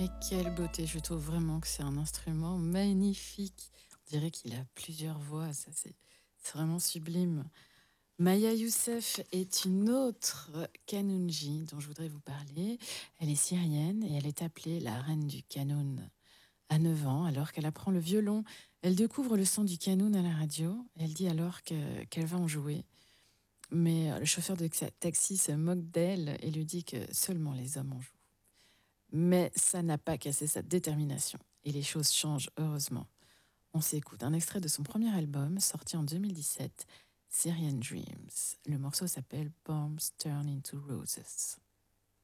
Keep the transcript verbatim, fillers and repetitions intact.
Mais quelle beauté, je trouve vraiment que c'est un instrument magnifique. On dirait qu'il a plusieurs voix, ça c'est c'est vraiment sublime. Maya Youssef est une autre Kanunji dont je voudrais vous parler. Elle est syrienne et elle est appelée la reine du Kanoun. À neuf ans, alors qu'elle apprend le violon, elle découvre le son du Kanoun à la radio. Elle dit alors que- qu'elle va en jouer. Mais le chauffeur de taxi se moque d'elle et lui dit que seulement les hommes en jouent. Mais ça n'a pas cassé sa détermination. Et les choses changent heureusement. On s'écoute un extrait de son premier album sorti en deux mille dix-sept, Syrian Dreams. Le morceau s'appelle Bombs Turn into Roses.